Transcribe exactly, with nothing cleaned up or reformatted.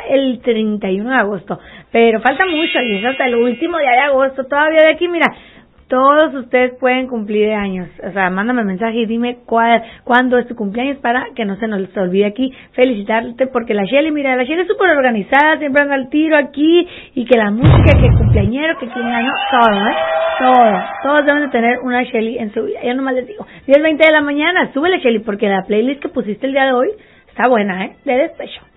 el treinta y uno de agosto, pero falta mucho y es hasta el último día de agosto. Todavía de aquí, mira, todos ustedes pueden cumplir años. O sea, mándame mensaje y dime cuál, cuándo es tu cumpleaños para que no se nos olvide aquí felicitarte, porque la Shelly, mira, la Shelly es súper organizada, siempre anda al tiro aquí, y que la música, que el cumpleañero, que quien ganó, todo, ¿eh? Todo. Todos deben de tener una Shelly en su vida. Yo nomás les digo, diez veinte de la mañana, súbele, Shelly, porque la playlist que pusiste el día de hoy está buena, ¿eh? De despecho.